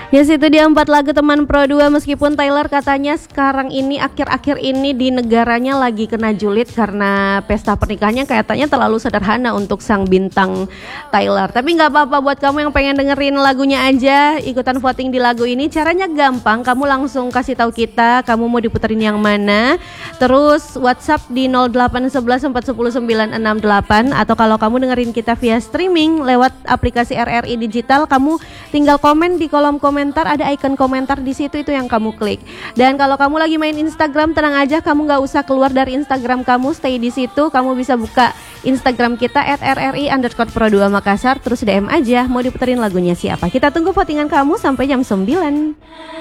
Yes, itu dia 4 lagu teman Pro 2. Meskipun Tyler katanya sekarang ini akhir-akhir ini di negaranya lagi kena julid karena pesta pernikahannya katanya terlalu sederhana untuk sang bintang Tyler. Tapi gak apa-apa buat kamu yang pengen dengerin lagunya aja, ikutan voting di lagu ini. Caranya gampang, kamu langsung kasih tahu kita kamu mau diputerin yang mana. Terus WhatsApp di 0811 410 968. Atau kalau kamu dengerin kita via streaming lewat aplikasi RRI Digital, kamu tinggal komen di kolom komentar, ada icon komentar di situ, itu yang kamu klik. Dan kalau kamu lagi main Instagram, tenang aja, kamu nggak usah keluar dari Instagram kamu, stay di situ. Kamu bisa buka Instagram kita @rri_pro2 Makassar, terus DM aja mau diputerin lagunya siapa. Kita tunggu votingan kamu sampai jam 9.